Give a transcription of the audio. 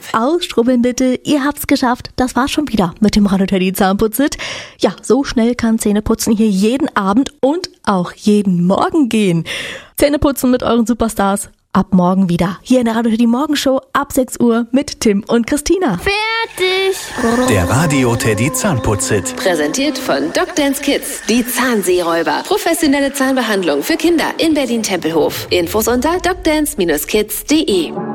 Ausschrubbeln bitte, ihr habt's geschafft. Das war's schon wieder mit dem Radio Teddy Zahnputz-Hit. Ja, so schnell kann Zähneputzen hier jeden Abend und auch jeden Morgen gehen. Zähneputzen mit euren Superstars. Ab morgen wieder. Hier in der Radio Teddy Morgenshow ab 6 Uhr mit Tim und Christina. Fertig! Der Radio Teddy Zahnputz-Hit. Präsentiert von Dr. Kids, die Zahnseeräuber. Professionelle Zahnbehandlung für Kinder in Berlin-Tempelhof. Infos unter docdance-kids.de.